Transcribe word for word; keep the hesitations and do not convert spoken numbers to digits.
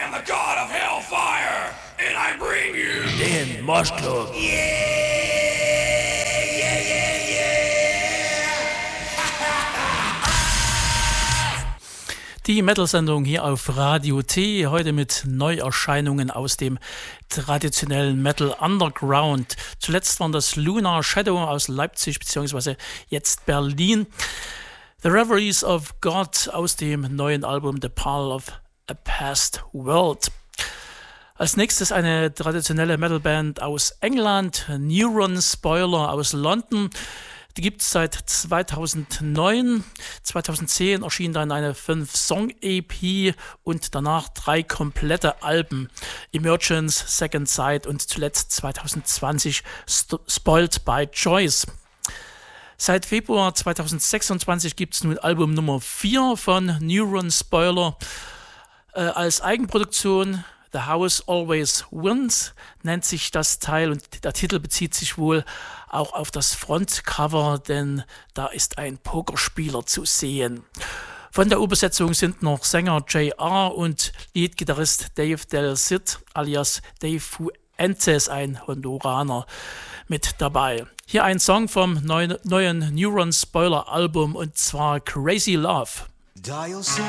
am the god of hellfire, and I bring you den Mosh Club. Yeah, yeah, yeah, yeah. Die Metal-Sendung hier auf Radio T, heute mit Neuerscheinungen aus dem traditionellen Metal Underground. Zuletzt waren das Lunar Shadow aus Leipzig bzw. jetzt Berlin. The Reveries of God aus dem neuen Album The Pall of a Past World. Als nächstes eine traditionelle Metalband aus England, Neuron Spoiler aus London. Die gibt es seit zweitausendneun. zweitausendzehn erschien dann eine fünf Song E P und danach drei komplette Alben. Emergence, Second Sight und zuletzt zweitausendzwanzig St- Spoiled by Choice. Seit Februar zweitausendsechsundzwanzig gibt es nun Album Nummer vier von Neuron Spoiler äh, als Eigenproduktion. The House Always Wins nennt sich das Teil und der Titel bezieht sich wohl auch auf das Frontcover, denn da ist ein Pokerspieler zu sehen. Von der Übersetzung sind noch Sänger J R und Leadgitarrist Dave Del Cid alias Dave Fuentes, ein Honduraner, mit dabei. Hier ein Song vom neuen, neuen Neuron Spoiler Album und zwar Crazy Love.